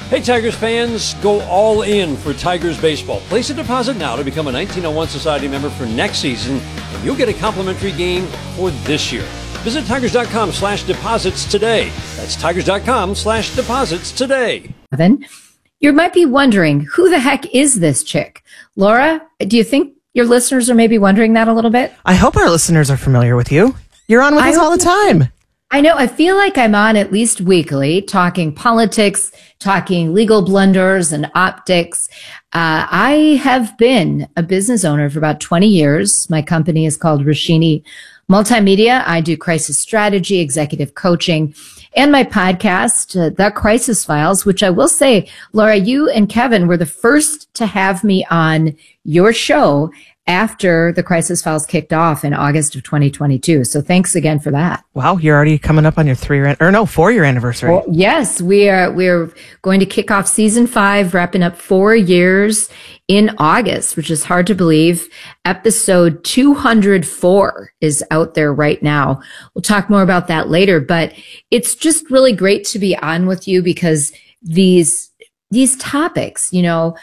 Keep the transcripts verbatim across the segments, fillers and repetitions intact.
Hey Tigers fans, go all in for Tigers baseball. Place a deposit now to become a nineteen oh one Society member for next season, and you'll get a complimentary game for this year. Visit Tigers.com slash deposits today. That's Tigers.com slash deposits today. Evan, you might be wondering, who the heck is this chick? Laura, do you think your listeners are maybe wondering that a little bit? I hope our listeners are familiar with you. You're on with I us all the time. I know. I feel like I'm on at least weekly talking politics, talking legal blunders and optics. Uh, I have been a business owner for about twenty years. My company is called Roshini Multimedia. I do crisis strategy, executive coaching, and my podcast, uh, The Crisis Files, which I will say, Laura, you and Kevin were the first to have me on your show after The Crisis Files kicked off in August of twenty twenty-two. So thanks again for that. Wow, you're already coming up on your three year, or no, four year anniversary. Well, yes, we are. We're going to kick off season five, wrapping up four years in August, which is hard to believe. Episode two hundred four is out there right now. We'll talk more about that later, but it's just really great to be on with you because these, these topics, you know,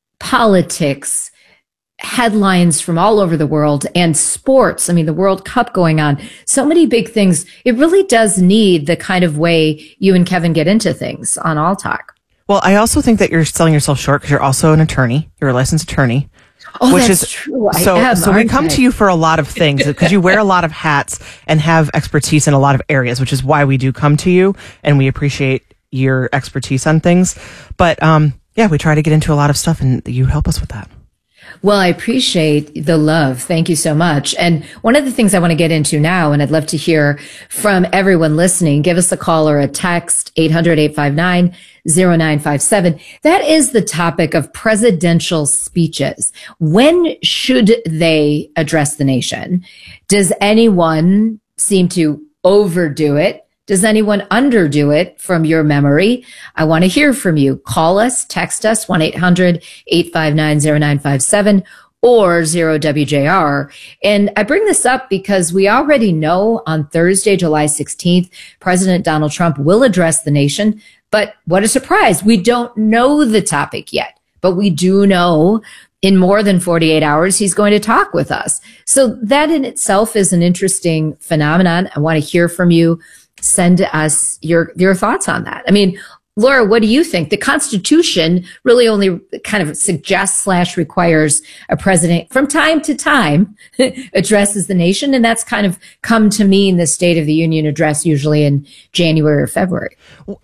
politics, headlines from all over the world, and sports. I mean, the World Cup going on, so many big things. It really does need the kind of way you and Kevin get into things on All Talk. Well, I also think that you're selling yourself short because you're also an attorney. You're a licensed attorney. Oh, which that's is, true. I so, am, so we come I? to you for a lot of things because you wear a lot of hats and have expertise in a lot of areas, which is why we do come to you, and we appreciate your expertise on things. But um, yeah, we try to get into a lot of stuff, and you help us with that. Well, I appreciate the love. Thank you so much. And one of the things I want to get into now, and I'd love to hear from everyone listening, give us a call or a text, eight hundred, eight five nine, zero nine five seven. That is the topic of presidential speeches. When should they address the nation? Does anyone seem to overdo it? Does anyone underdo it from your memory? I want to hear from you. Call us, text us, one eight hundred, eight five nine, zero nine five seven or zero W J R. And I bring this up because we already know on Thursday, July sixteenth, President Donald Trump will address the nation. But what a surprise. We don't know the topic yet, but we do know in more than forty-eight hours, he's going to talk with us. So that in itself is an interesting phenomenon. I want to hear from you. Send us your your thoughts on that. I mean, Laura, what do you think? The Constitution really only kind of suggests slash requires a president from time to time addresses the nation, and that's kind of come to mean the State of the Union address usually in January or February.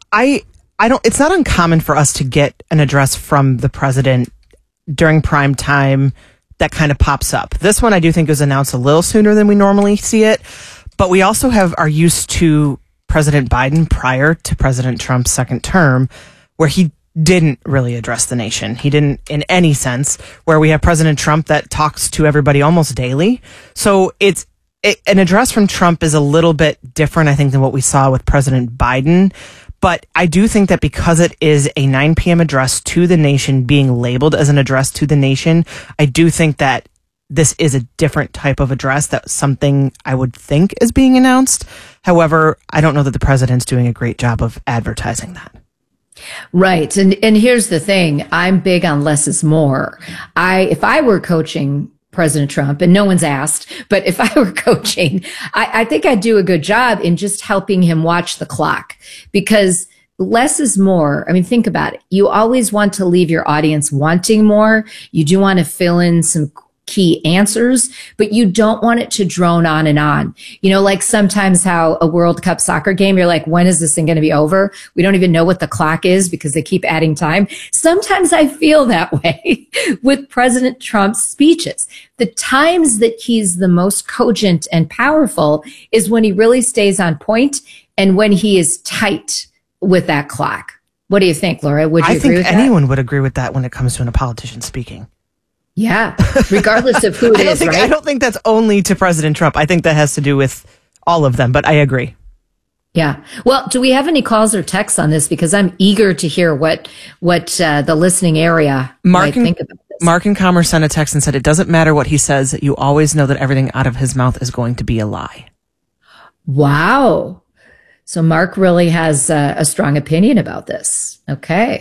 I I don't. It's not uncommon for us to get an address from the president during prime time that kind of pops up. This one I do think was announced a little sooner than we normally see it, but we also have are used to President Biden prior to President Trump's second term, where he didn't really address the nation. He didn't in any sense, where we have President Trump that talks to everybody almost daily. So it's it, an address from Trump is a little bit different, I think, than what we saw with President Biden. But I do think that because it is a nine p.m. address to the nation being labeled as an address to the nation, I do think that this is a different type of address. That's something I would think is being announced. However, I don't know that the president's doing a great job of advertising that. Right. And and here's the thing. I'm big on less is more. I if I were coaching President Trump, and no one's asked, but if I were coaching, I, I think I'd do a good job in just helping him watch the clock, because less is more. I mean, think about it. You always want to leave your audience wanting more. You do want to fill in some key answers, but you don't want it to drone on and on. You know, like sometimes how a World Cup soccer game, you're like, when is this thing going to be over? We don't even know what the clock is because they keep adding time. Sometimes I feel that way with President Trump's speeches. The times that he's the most cogent and powerful is when he really stays on point and when he is tight with that clock. What do you think, Laura? Would you I agree think with that? anyone would agree with that when it comes to a politician speaking. Yeah, regardless of who it I don't is, think, right? I don't think that's only to President Trump. I think that has to do with all of them, but I agree. Yeah. Well, do we have any calls or texts on this? Because I'm eager to hear what what uh, the listening area Mark might and, think about this. Mark in Commerce sent a text and said, it doesn't matter what he says. You always know that everything out of his mouth is going to be a lie. Wow. So Mark really has uh, a strong opinion about this. Okay.